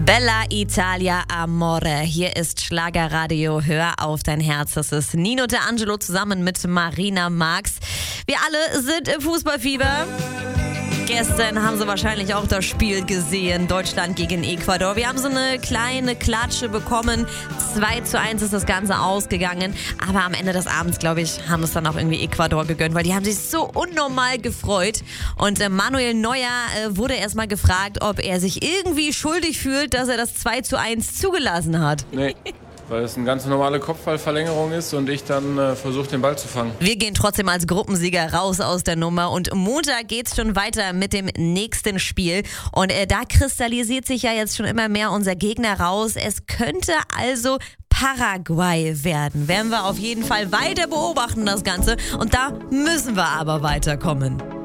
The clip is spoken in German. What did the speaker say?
Bella Italia Amore. Hier ist Schlagerradio. Hör auf dein Herz. Das ist Nino D'Angelo zusammen mit Marina Marx. Wir alle sind im Fußballfieber. Gestern haben Sie wahrscheinlich auch das Spiel gesehen, Deutschland gegen Ecuador. Wir haben so eine kleine Klatsche bekommen. 2:1 ist das Ganze ausgegangen. Aber am Ende des Abends, glaube ich, haben es dann auch irgendwie Ecuador gegönnt, weil die haben sich so unnormal gefreut. Und Manuel Neuer wurde erstmal gefragt, ob er sich irgendwie schuldig fühlt, dass er das 2:1 zugelassen hat. Nee. Weil es eine ganz normale Kopfballverlängerung ist und ich dann versuche, den Ball zu fangen. Wir gehen trotzdem als Gruppensieger raus aus der Nummer und Montag geht's schon weiter mit dem nächsten Spiel. Und da kristallisiert sich ja jetzt schon immer mehr unser Gegner raus. Es könnte also Paraguay werden. Werden wir auf jeden Fall weiter beobachten, das Ganze. Und da müssen wir aber weiterkommen.